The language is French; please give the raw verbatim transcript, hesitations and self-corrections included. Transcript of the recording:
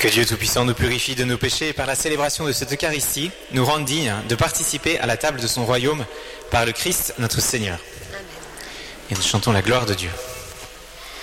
Que Dieu Tout-Puissant nous purifie de nos péchés et par la célébration de cette Eucharistie, nous rende dignes de participer à la table de son royaume par le Christ notre Seigneur. Amen. Et nous chantons la gloire de Dieu.